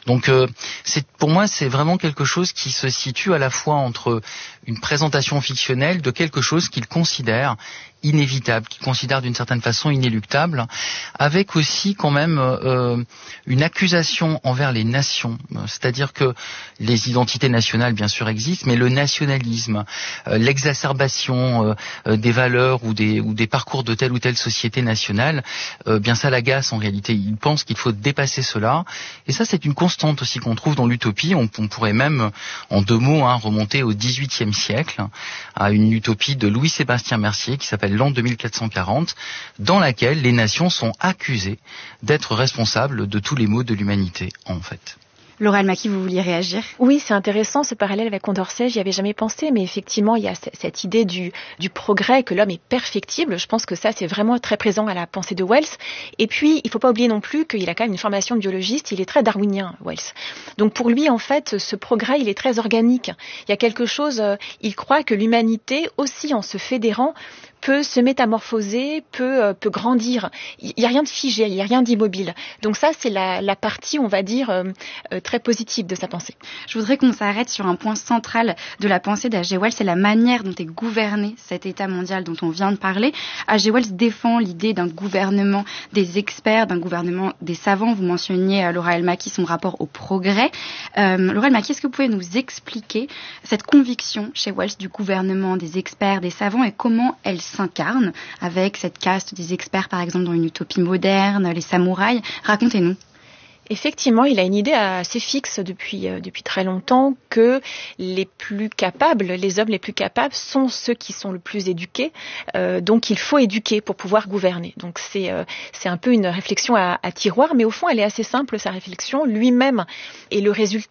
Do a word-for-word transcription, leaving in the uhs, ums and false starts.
Donc euh, c'est, pour moi, c'est vraiment quelque chose qui se situe à la fois entre une présentation fictionnelle de quelque chose qu'il considère inévitable, qu'il considère d'une certaine façon inéluctable, avec aussi quand même euh, une accusation envers les nations. C'est-à-dire que les identités nationales, bien sûr, existent, mais le nationalisme, euh, l'exacerbation euh, des valeurs ou des, ou des parcours de telle ou telle société nationale, euh, bien ça l'agace en réalité. Il pense qu'il faut dépasser cela. Et ça, c'est une constante aussi qu'on trouve dans l'utopie. On, on pourrait même, en deux mots, hein, remonter au dix-huitième siècle, à une utopie de Louis-Sébastien Mercier qui s'appelle l'an deux mille quatre cent quarante, dans laquelle les nations sont accusées d'être responsables de tous les maux de l'humanité, en fait. Laura Almaqui, vous vouliez réagir ? Oui, c'est intéressant ce parallèle avec Condorcet, j'y avais jamais pensé, mais effectivement, il y a c- cette idée du, du progrès, que l'homme est perfectible. Je pense que ça, c'est vraiment très présent à la pensée de Wells. Et puis, il faut pas oublier non plus qu'il a quand même une formation de biologiste, il est très darwinien, Wells. Donc pour lui, en fait, ce progrès, il est très organique. Il y a quelque chose, euh, il croit que l'humanité, aussi en se fédérant, peut se métamorphoser, peut, euh, peut grandir. Il n'y a rien de figé, il n'y a rien d'immobile. Donc ça, c'est la, la partie, on va dire, euh, euh, très positive de sa pensée. Je voudrais qu'on s'arrête sur un point central de la pensée d'H G. Wells, c'est la manière dont est gouverné cet État mondial dont on vient de parler. H G. Wells défend l'idée d'un gouvernement des experts, d'un gouvernement des savants. Vous mentionniez, euh, Laura Almaqui, son rapport au progrès. Euh, Laura Almaqui, est-ce que vous pouvez nous expliquer cette conviction chez Wells du gouvernement des experts, des savants, et comment elle s'incarne avec cette caste des experts, par exemple, dans une utopie moderne, les samouraïs? Racontez-nous. Effectivement, il a une idée assez fixe depuis, euh, depuis très longtemps que les plus capables, les hommes les plus capables sont ceux qui sont le plus éduqués. Euh, donc il faut éduquer pour pouvoir gouverner. Donc c'est, euh, c'est un peu une réflexion à, à tiroir, mais au fond elle est assez simple, sa réflexion. Lui-même est le résultat